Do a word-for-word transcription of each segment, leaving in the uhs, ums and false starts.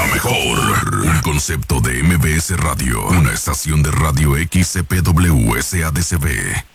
La mejor. Un concepto de M B S Radio. Una estación de radio X C P W S A D C B.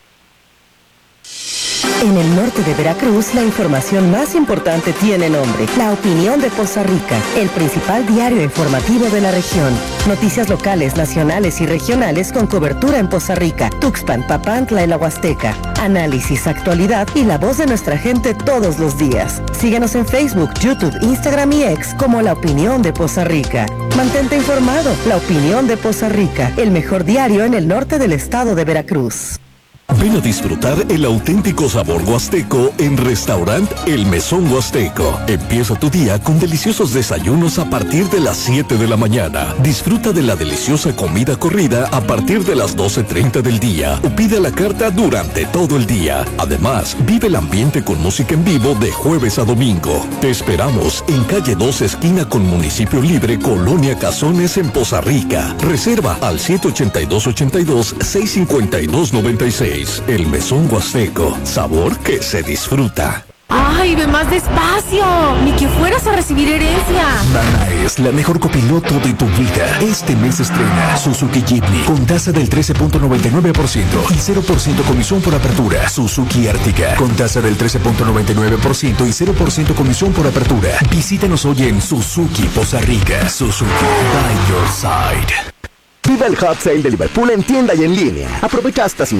En el norte de Veracruz, la información más importante tiene nombre. La Opinión de Poza Rica, el principal diario informativo de la región. Noticias locales, nacionales y regionales con cobertura en Poza Rica, Tuxpan, Papantla y la Huasteca. Análisis, actualidad y la voz de nuestra gente todos los días. Síguenos en Facebook, YouTube, Instagram y X como La Opinión de Poza Rica. Mantente informado. La Opinión de Poza Rica, el mejor diario en el norte del estado de Veracruz. Ven a disfrutar el auténtico sabor huasteco en Restaurant El Mesón Huasteco. Empieza tu día con deliciosos desayunos a partir de las siete de la mañana. Disfruta de la deliciosa comida corrida a partir de las doce treinta del día o pide a la carta durante todo el día. Además, vive el ambiente con música en vivo de jueves a domingo. Te esperamos en calle dos esquina con Municipio Libre, Colonia Cazones en Poza Rica. Reserva al siete ochenta y dos, ochenta y dos, seis cincuenta y dos, noventa y seis. El Mesón Huasteco, sabor que se disfruta. ¡Ay, ve más despacio! ¡Ni que fueras a recibir herencia! Nana es la mejor copiloto de tu vida. Este mes estrena Suzuki Jimny con tasa del trece punto noventa y nueve por ciento y cero por ciento comisión por apertura. Suzuki Arctica con tasa del trece punto noventa y nueve por ciento y cero por ciento comisión por apertura. Visítanos hoy en Suzuki Poza Rica. Suzuki, by your side. Viva el Hot Sale de Liverpool en tienda y en línea. Aprovecha hasta